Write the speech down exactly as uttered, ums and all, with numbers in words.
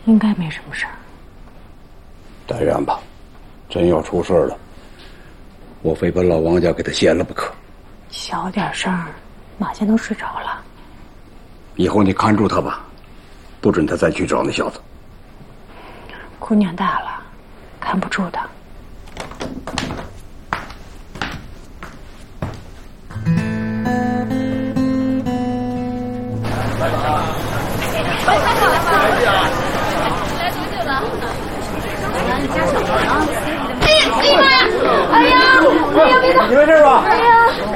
应该没什么事儿。 但愿吧，真要出事了，我非把老王家给他掀了不可。 小点声，马先都睡着了。 以后你看住他吧，不准他再去找那小子。 姑娘大了，看不住的。 哎呀，哎呀，哎呀，别动！ 你没事吧？ 哎呀。